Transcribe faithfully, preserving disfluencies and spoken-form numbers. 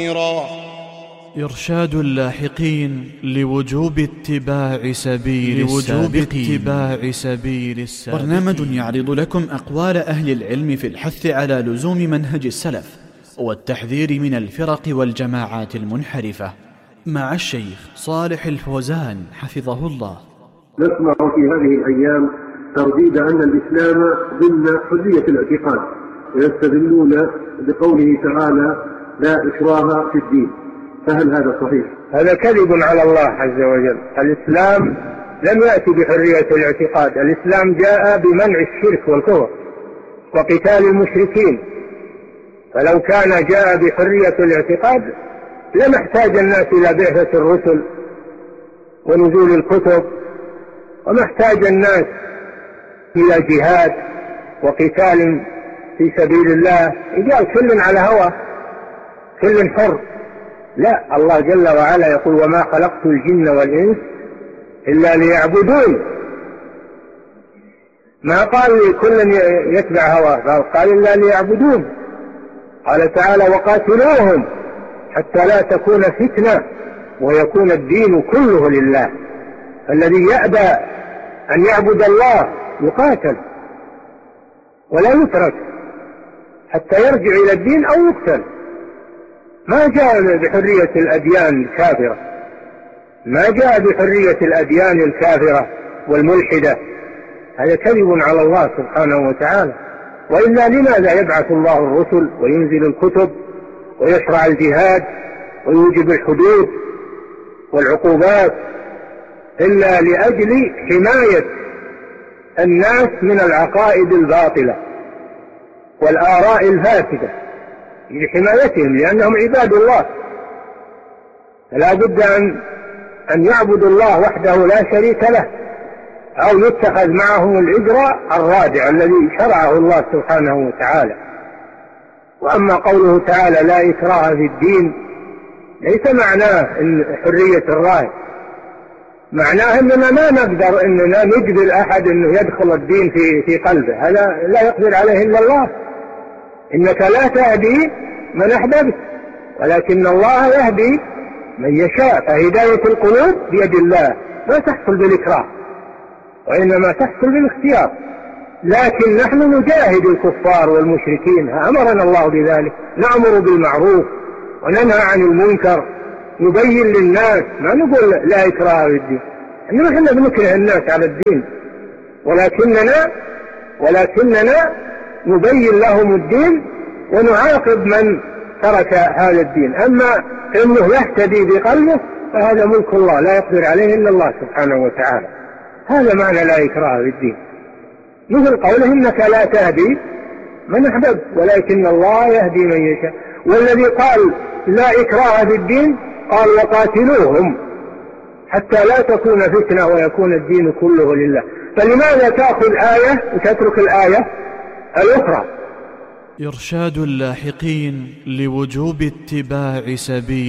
إرشاد اللاحقين لوجوب اتباع سبيل لوجوب اتباع سبيل السابقين. برنامج يعرض لكم أقوال أهل العلم في الحث على لزوم منهج السلف والتحذير من الفرق والجماعات المنحرفة، مع الشيخ صالح الفوزان حفظه الله. نسمع في هذه الأيام ترديد أن الإسلام ضمن حرية الاعتقاد، ويستدلون بقوله تعالى لا إكراه في الدين، فهل هذا صحيح؟ هذا كذب على الله عز وجل. الإسلام لم يأتي بحرية الاعتقاد، الإسلام جاء بمنع الشرك والكفر وقتال المشركين، فلو كان جاء بحرية الاعتقاد لما احتاج الناس إلى بعثة الرسل ونزول الكتب، وما احتاج الناس إلى جهاد وقتال في سبيل الله، يجعل كل على هوى كل حر. لا، الله جل وعلا يقول وما خلقت الجن والإنس إلا ليعبدون، ما قال كل يتبع هواه، قال إلا ليعبدون. قال تعالى وقاتلوهم حتى لا تكون فتنة ويكون الدين كله لله. الذي يأبى أن يعبد الله يقاتل ولا يترك حتى يرجع إلى الدين أو يقتل. ما جاء بحرية الأديان الكافرة، ما جاء بحرية الأديان الكافرة والملحدة، هذا كذب على الله سبحانه وتعالى. وإلا لماذا يبعث الله الرسل وينزل الكتب ويشرع الجهاد ويوجب الحدود والعقوبات؟ إلا لأجل حماية الناس من العقائد الباطلة والآراء الفاسدة، لحمايتهم، لأنهم عباد الله، فلا بد أن أن يعبدوا الله وحده لا شريك له، أو يتخذ معهم الإجراء الرادع الذي شرعه الله سبحانه وتعالى. وأما قوله تعالى لا إكراه في الدين، ليس معناه إن حرية الرأي، معناه أننا ما نقدر أننا نجبر أحد أنه يدخل الدين في في قلبه، هذا لا يقدر عليه إلا الله. إنك لا تهدي من أحببت ولكن الله يهدي من يشاء، فهداية القلوب بيد الله، لا تحصل بالإكراه وإنما تحصل بالاختيار. لكن نحن نجاهد الكفار والمشركين، أمرنا الله بذلك، نأمر بالمعروف وننهى عن المنكر، نبين للناس، ما نقول لا إكراه في الدين، إنما احنا بنكره الناس على الدين، ولكننا ولكننا نبين لهم الدين ونعاقب من ترك هذا الدين. أما إنه يهتدي بقلبه فهذا ملك الله لا يقدر عليه إلا الله سبحانه وتعالى. هذا معنى لا إكراه في الدين، مثل قوله إنك لا تهدي من أحببت ولكن الله يهدي من يشاء. والذي قال لا إكراه في الدين قال وقاتلوهم حتى لا تكون فتنة ويكون الدين كله لله. فلماذا تأخذ آية وتترك الآية الأخرى؟ إرشاد اللاحقين لوجوب اتباع سبيل